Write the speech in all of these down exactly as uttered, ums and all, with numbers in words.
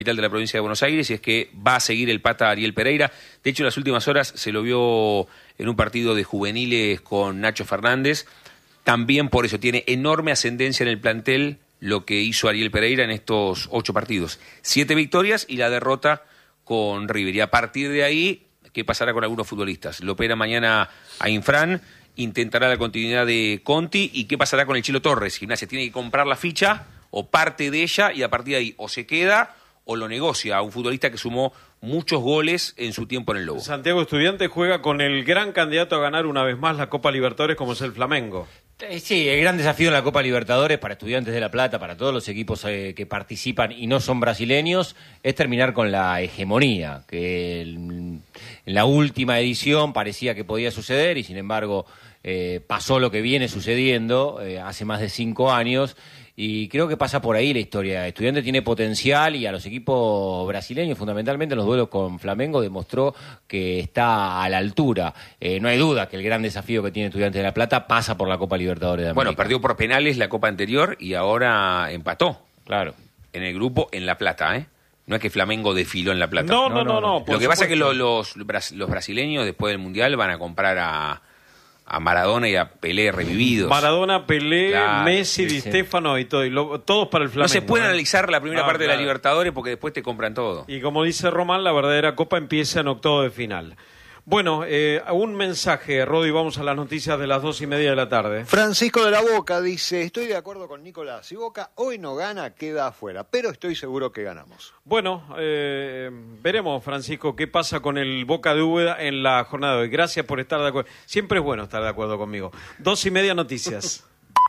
de la provincia de Buenos Aires, y es que va a seguir el pata Ariel Pereira. De hecho, en las últimas horas se lo vio en un partido de juveniles con Nacho Fernández. También por eso tiene enorme ascendencia en el plantel lo que hizo Ariel Pereira en estos ocho partidos. Siete victorias y la derrota con River. Y a partir de ahí, ¿qué pasará con algunos futbolistas? Lo opera mañana a Infran, intentará la continuidad de Conti. ¿Y qué pasará con el Chilo Torres? Gimnasia tiene que comprar la ficha o parte de ella, y a partir de ahí o se queda o lo negocia a un futbolista que sumó muchos goles en su tiempo en el Lobo. Santiago Estudiantes juega con el gran candidato a ganar una vez más la Copa Libertadores, como es el Flamengo. Sí, el gran desafío en la Copa Libertadores para Estudiantes de La Plata, para todos los equipos eh, que participan y no son brasileños, es terminar con la hegemonía, que el, en la última edición parecía que podía suceder y sin embargo eh, pasó lo que viene sucediendo eh, hace más de cinco años. Y creo que pasa por ahí la historia. Estudiantes tiene potencial y a los equipos brasileños, fundamentalmente en los duelos con Flamengo, demostró que está a la altura. Eh, no hay duda que el gran desafío que tiene Estudiantes de La Plata pasa por la Copa Libertadores de América. Bueno, perdió por penales la Copa anterior y ahora empató. Claro. En el grupo en La Plata, ¿eh? No es que Flamengo desfiló en La Plata. No, no, no. no, no Lo que pasa es que los, los, los brasileños después del Mundial van a comprar a... a Maradona y a Pelé revividos. Maradona, Pelé, claro, Messi, sí, Di sí. Stefano y todo, y lo, todos para el Flamengo. No se puede ¿eh? analizar la primera no, parte claro. de la Libertadores porque después te compran todo. Y como dice Román, la verdadera Copa empieza en octavo de final. Bueno, eh, un mensaje, Rodi, vamos a las noticias de las dos y media de la tarde. Francisco de la Boca dice, estoy de acuerdo con Nicolás, si Boca hoy no gana, queda afuera, pero estoy seguro que ganamos. Bueno, eh, veremos, Francisco, qué pasa con el Boca de Úbeda en la jornada de hoy. Gracias por estar de acuerdo. Siempre es bueno estar de acuerdo conmigo. Dos y media noticias.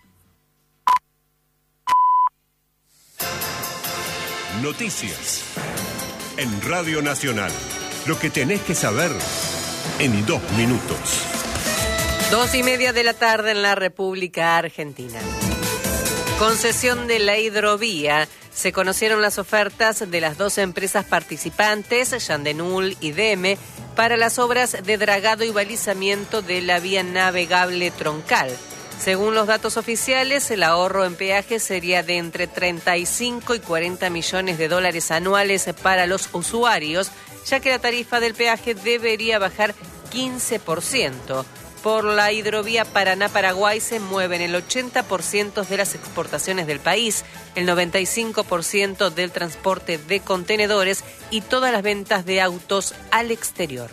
Noticias en Radio Nacional. Lo que tenés que saber en dos minutos. Dos y media de la tarde en la República Argentina. Concesión de la hidrovía. Se conocieron las ofertas de las dos empresas participantes, Yandenul y D E M, para las obras de dragado y balizamiento de la vía navegable troncal. Según los datos oficiales, el ahorro en peaje sería de entre treinta y cinco y cuarenta millones de dólares anuales para los usuarios, ya que la tarifa del peaje debería bajar quince por ciento. Por la hidrovía Paraná-Paraguay se mueven el ochenta por ciento de las exportaciones del país, el noventa y cinco por ciento del transporte de contenedores y todas las ventas de autos al exterior.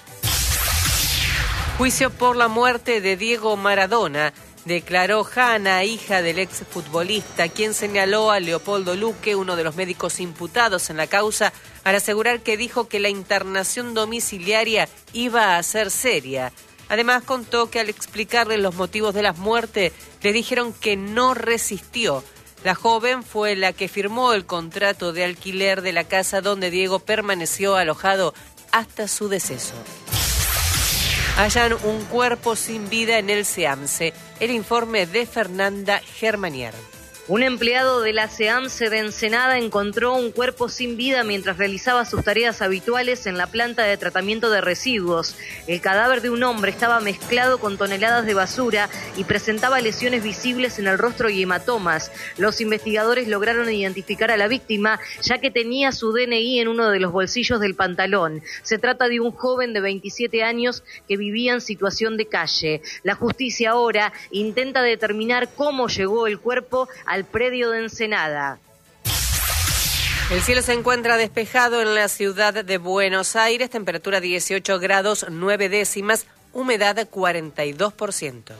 Juicio por la muerte de Diego Maradona. Declaró Hanna, hija del exfutbolista, quien señaló a Leopoldo Luque, uno de los médicos imputados en la causa, al asegurar que dijo que la internación domiciliaria iba a ser seria. Además, contó que al explicarle los motivos de la muerte, le dijeron que no resistió. La joven fue la que firmó el contrato de alquiler de la casa donde Diego permaneció alojado hasta su deceso. Hallan un cuerpo sin vida en el SEAMSE. El informe de Fernanda Germanier. Un empleado de la SEAMSE de Ensenada encontró un cuerpo sin vida mientras realizaba sus tareas habituales en la planta de tratamiento de residuos. El cadáver de un hombre estaba mezclado con toneladas de basura y presentaba lesiones visibles en el rostro y hematomas. Los investigadores lograron identificar a la víctima, ya que tenía su D N I en uno de los bolsillos del pantalón. Se trata de un joven de veintisiete años que vivía en situación de calle. La justicia ahora intenta determinar cómo llegó el cuerpo al al predio de Ensenada. El cielo se encuentra despejado en la ciudad de Buenos Aires, temperatura dieciocho grados nueve décimas, humedad cuarenta y dos por ciento.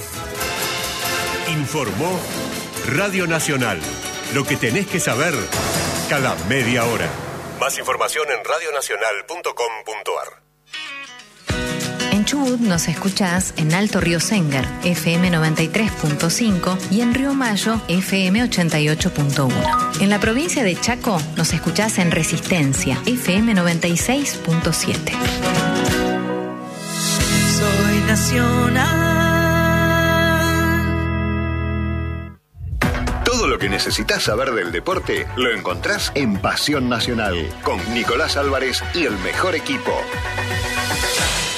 Informó Radio Nacional. Lo que tenés que saber cada media hora. Más información en radio nacional punto com punto a r. En Chubut nos escuchás en Alto Río Sengar, F M noventa y tres punto cinco y en Río Mayo, F M ochenta y ocho punto uno. En la provincia de Chaco nos escuchás en Resistencia, F M noventa y seis punto siete. Soy nacional. Todo lo que necesitas saber del deporte lo encontrás en Pasión Nacional, con Nicolás Álvarez y el mejor equipo.